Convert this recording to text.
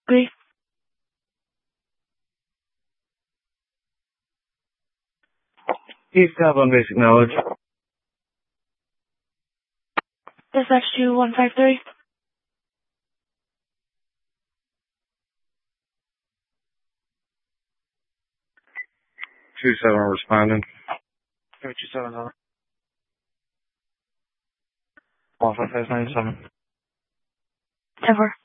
Agree. He's tab on basic knowledge. Dispatch 2153. 27 responding. 27 on. 15597. 10-4.